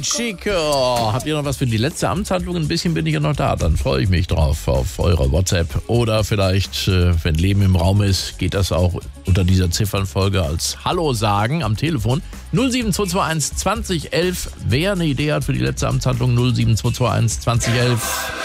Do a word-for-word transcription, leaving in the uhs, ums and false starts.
schick. Oh, habt ihr noch was für die letzte Amtshandlung? Ein bisschen bin ich ja noch da. Dann freue ich mich drauf auf eure WhatsApp. Oder vielleicht, äh, wenn Leben im Raum ist, geht das auch unter dieser Ziffernfolge als Hallo sagen am Telefon. null sieben zwei zwei eins zwanzig elf. Wer eine Idee hat für die letzte Amtshandlung, null sieben zwei zwei eins zwanzig elf.